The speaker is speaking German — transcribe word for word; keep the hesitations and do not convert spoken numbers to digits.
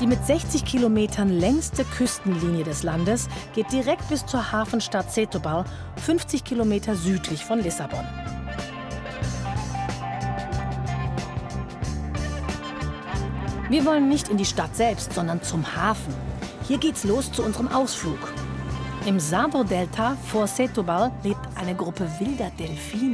Die mit sechzig Kilometern längste Küstenlinie des Landes geht direkt bis zur Hafenstadt Setúbal, fünfzig Kilometer südlich von Lissabon. Wir wollen nicht in die Stadt selbst, sondern zum Hafen. Hier geht's los zu unserem Ausflug. Im Sado-Delta vor Setúbal lebt eine Gruppe wilder Delfine.